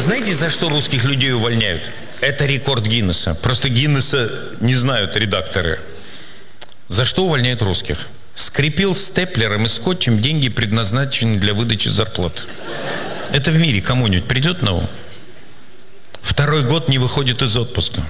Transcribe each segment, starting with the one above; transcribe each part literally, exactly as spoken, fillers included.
Знаете, за что русских людей увольняют? Это рекорд Гиннесса. Просто Гиннесса не знают редакторы. За что увольняют русских? Скрепил степлером и скотчем деньги, предназначенные для выдачи зарплат. Это в мире кому-нибудь придет на ум? Второй год не выходит из отпуска.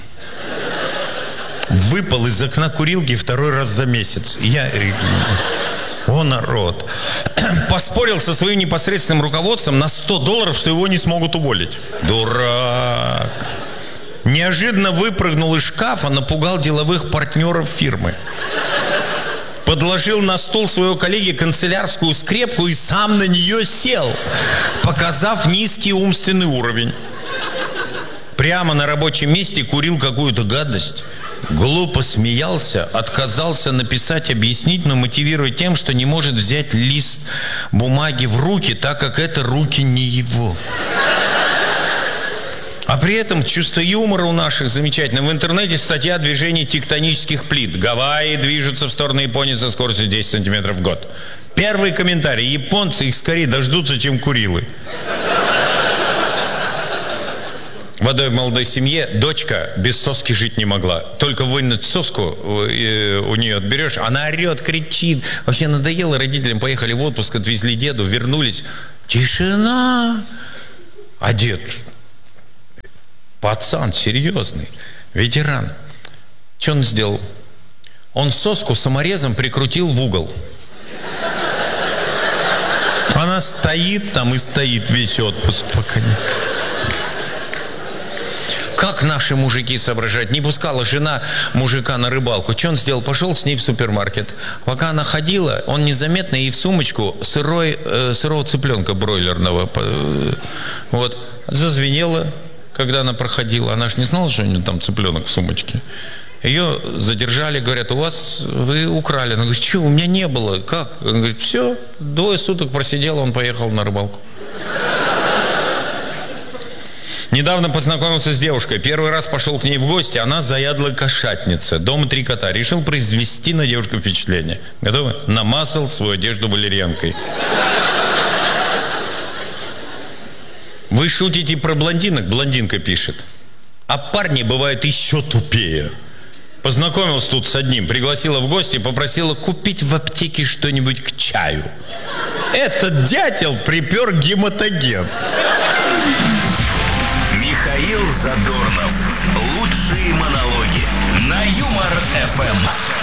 Выпал из окна курилки второй раз за месяц. Я... О, народ. Поспорил со своим непосредственным руководством на сто долларов, что его не смогут уволить. Дурак. Неожиданно выпрыгнул из шкафа, напугал деловых партнеров фирмы. Подложил на стол своего коллеги канцелярскую скрепку и сам на нее сел, показав низкий умственный уровень. Прямо на рабочем месте курил какую-то гадость. Глупо смеялся, отказался написать объяснительную, мотивируя тем, что не может взять лист бумаги в руки, так как это руки не его. А при этом чувство юмора у наших замечательно. В интернете статья о движении тектонических плит. Гавайи движутся в сторону Японии со скоростью десять сантиметров в год. Первый комментарий. Японцы их скорее дождутся, чем Курилы. В одной молодой семье дочка без соски жить не могла. Только вынуть соску у нее отберешь, она орет, кричит. Вообще надоело родителям. Поехали в отпуск, отвезли деду, вернулись. Тишина. А дед... Пацан серьезный, ветеран. Что он сделал? Он соску саморезом прикрутил в угол. Она стоит там и стоит весь отпуск, пока не... Как наши мужики соображать? Не пускала жена мужика на рыбалку. Что он сделал? Пошел с ней в супермаркет. Пока она ходила, он незаметно ей в сумочку сырой, э, сырого цыпленка бройлерного. Э, вот, зазвенело. Когда она проходила, она же не знала, что у нее там цыпленок в сумочке. Ее задержали, говорят, у вас, вы украли. Она говорит, что, у меня не было. Как? Он говорит, все, двое суток просидел, он поехал на рыбалку. Недавно познакомился с девушкой. Первый раз пошел к ней в гости, она заядлая кошатница. Дома три кота. Решил произвести на девушку впечатление. Готовы? Намазал свою одежду валерьянкой. Вы шутите про блондинок? Блондинка пишет. А парни бывают еще тупее. Познакомился тут с одним, пригласила в гости, попросила купить в аптеке что-нибудь к чаю. Этот дятел припер гематоген. Михаил Задорнов. Лучшие монологи на Юмор эф эм.